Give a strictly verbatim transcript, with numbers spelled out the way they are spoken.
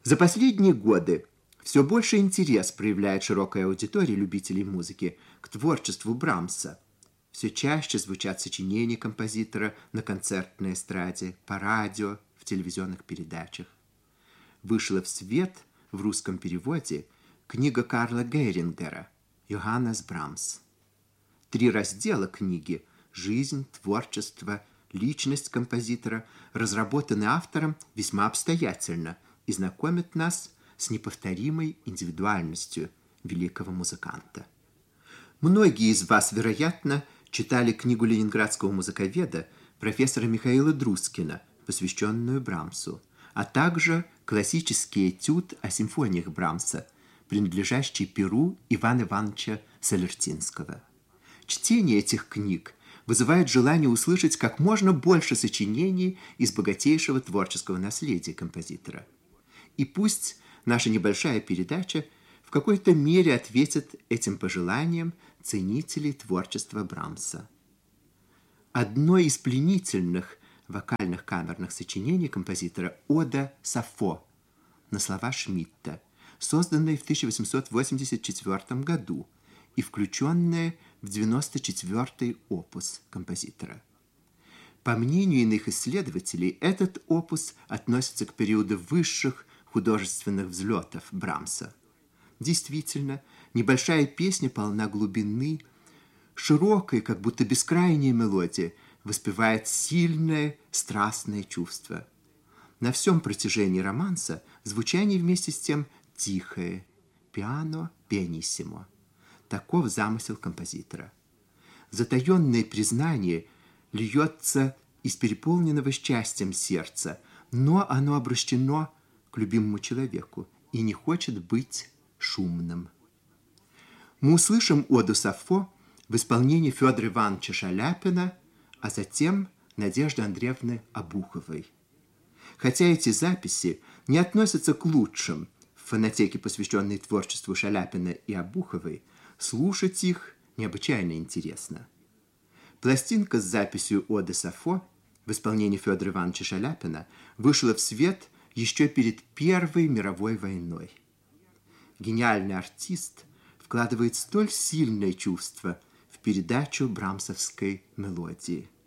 За последние годы все больше интерес проявляет широкая аудитория любителей музыки к творчеству Брамса. Все чаще звучат сочинения композитора на концертной эстраде, по радио, в телевизионных передачах. Вышла в свет в русском переводе книга Карла Гейрингера «Йоханнес Брамс». Три раздела книги «Жизнь, творчество, личность композитора» разработаны автором весьма обстоятельно и знакомят нас с неповторимой индивидуальностью великого музыканта. Многие из вас, вероятно, читали книгу ленинградского музыковеда профессора Михаила Друскина, посвященную Брамсу, а также классический этюд о симфониях Брамса, принадлежащий перу Ивана Ивановича Солертинского. Чтение этих книг вызывает желание услышать как можно больше сочинений из богатейшего творческого наследия композитора. И пусть наша небольшая передача в какой-то мере ответит этим пожеланиям ценителей творчества Брамса. Одно из пленительных вокальных камерных сочинений композитора «Ода Сафо» на слова Шмидта, созданная в тысяча восемьсот восемьдесят четвёртом году и включенная в девяносто четвёртый опус композитора. По мнению иных исследователей, этот опус относится к периоду высших художественных взлетов Брамса. Действительно, небольшая песня полна глубины, широкая, как будто бескрайняя мелодия воспевает сильное, страстное чувство. На всем протяжении романса звучание вместе с тем тихое, пиано пианиссимо. Таков замысел композитора. Затаенное признание льется из переполненного счастьем сердца, но оно обращено к любимому человеку и не хочет быть шумным. Мы услышим оду Сафо в исполнении Федора Ивановича Шаляпина, а затем Надежды Андреевны Обуховой. Хотя эти записи не относятся к лучшим в фонотеке, посвященной творчеству Шаляпина и Обуховой, слушать их необычайно интересно. Пластинка с записью оды Сафо в исполнении Федора Ивановича Шаляпина вышла в свет еще перед Первой мировой войной. Гениальный артист вкладывает столь сильное чувство в передачу брамсовской мелодии.